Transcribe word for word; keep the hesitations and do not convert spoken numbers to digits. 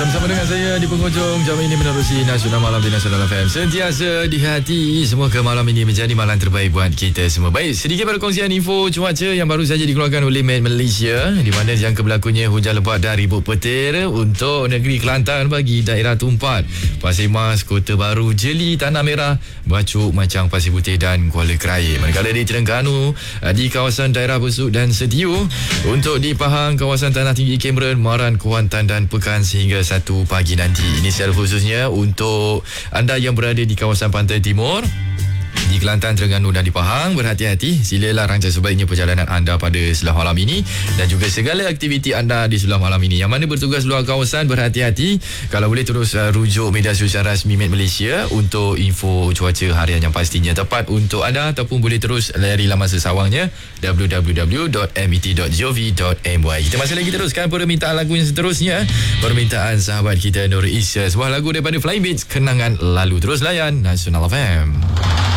bersama dengan saya di penghujung jam ini menerusi Nasional Malam di Nasional F M. Sentiasa di hati. Semoga malam ini menjadi malam terbaik buat kita semua. Baik, sedikit perkongsian info cuaca yang baru saja dikeluarkan oleh Met Malaysia, di mana jangka berlakunya hujan lebat dan ribut petir untuk negeri Kelantan bagi daerah Tumpat, Pasir Mas, Kota Baru, Jeli, Tanah Merah, Bacuk, Macang, Pasir Putih dan Kuala Kerail. Manakala di Terengganu, di kawasan daerah Besut dan Setiu, untuk di Pahang, kawasan Tanah Tinggi Cameron, Maran, Kuantan dan Pekan sehingga satu pagi nanti. Ini secara khususnya untuk anda yang berada di kawasan Pantai Timur, di Kelantan, Terengganu dan di Pahang. Berhati-hati, silalah rancang sebaiknya perjalanan anda pada sebelah malam ini dan juga segala aktiviti anda di sebelah malam ini. Yang mana bertugas luar kawasan, berhati-hati. Kalau boleh terus uh, rujuk media sosial rasmi Met Malaysia untuk info cuaca harian yang pastinya tepat untuk anda, ataupun boleh terus layari laman sesawangnya w w w dot met dot gov dot my. Kita masih lagi teruskan permintaan lagu yang seterusnya, permintaan sahabat kita Nur Isya, sebuah lagu daripada Flying Beats, Kenangan Lalu. Terus layan Nasional F M.